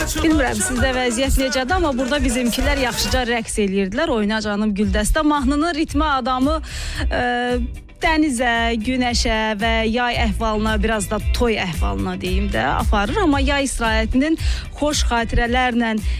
Bilmirəm sizdə vəziyyət necədir, amma burada bizimkilər yaxşıca rəqs eləyirdilər. Oyna canım Güldəstə mahnının ritmi adamı dənizə, günəşə və yay əhvalına, biraz da toy əhvalına deyim də aparır. Amma yay istirahətinin xoş xatirələrlə